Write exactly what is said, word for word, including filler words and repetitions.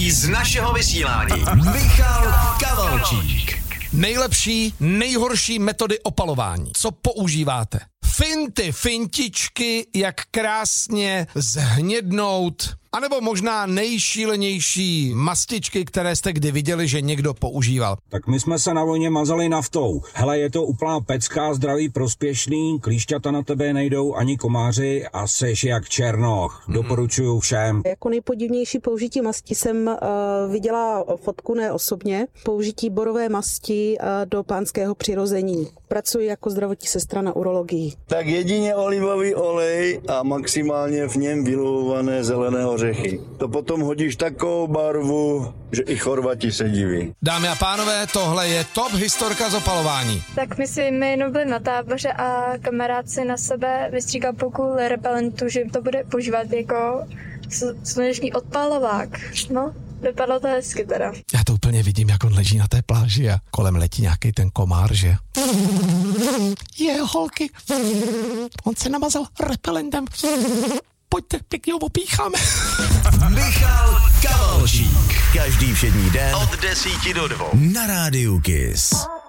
nejlepší z našeho vysílání. Michal Kavalčík. Nejlepší, nejhorší metody opalování. Co používáte? Finty, fintičky, jak krásně zhnědnout. A nebo možná nejšílenější mastičky, které jste kdy viděli, že někdo používal. Tak my jsme se na vojně mazali naftou. Hele, je to úplná pecka, zdraví prospěšný, klíšťata na tebe nejdou ani komáři a seš jak černoch. Doporučuju všem. Jako nejpodivnější použití masti jsem uh, viděla fotku, ne osobně, použití borové masti uh, do pánského přirození. Pracuji jako zdravotní sestra na urologii. Tak jedině olivový olej a maximálně v něm vyluhované zelené ořechy. To potom hodíš takovou barvu, že i Chorvati se diví. Dámy a pánové, tohle je top historka z opalování. Tak my jsme jenom byli na táboře a kamarád si na sebe vystříkal půlku repelentu, že to bude používat jako sluneční odpalovák. No, vypadlo to hezky teda. Já to úplně vidím, jak on leží na té pláži a kolem letí nějaký ten komár, že? Je, holky, on se namazal repelentem. Pojďte, pěkně ho opícháme. Michal Kavalčík. Každý všední den od desíti do dvou na rádiu Kiss.